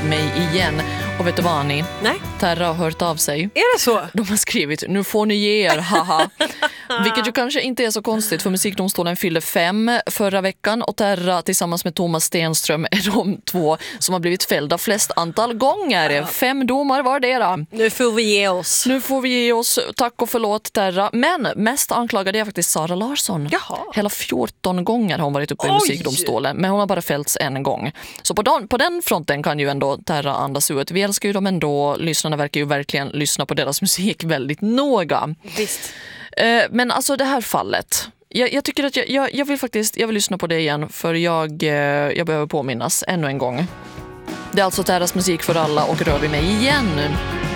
mig igen. Och vet du vad, Annie? Nej. Terra har hört av sig. Är det så? De har skrivit, nu får ni ge er, haha. Vilket ju kanske inte är så konstigt, för Musikdomstolen fyllde 5 förra veckan och Terra tillsammans med Thomas Stenström är de 2 som har blivit fällda flest antal gånger. 5 domar var det då. Nu får vi ge oss. Nu får vi ge oss, tack och förlåt Terra. Men mest anklagade är faktiskt Sara Larsson. Jaha. Hela 14 gånger har hon varit uppe i Oj. Musikdomstolen, men hon har bara fällts en gång. Så på den fronten kan ju ändå Terra andas ut. Vi älskar ju dem ändå, lyssnarna verkar ju verkligen lyssna på deras musik väldigt noga. Visst. Men alltså det här fallet, jag tycker att jag vill lyssna på det igen, för jag behöver påminnas ännu en gång. Det är alltså Terras musik för alla och Rör vi mig igen.